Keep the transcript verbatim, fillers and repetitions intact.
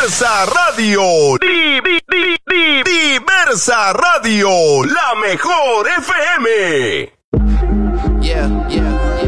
Diversa Radio. Di, di, di, di, Diversa Radio. La mejor F M. Yeah, yeah, yeah.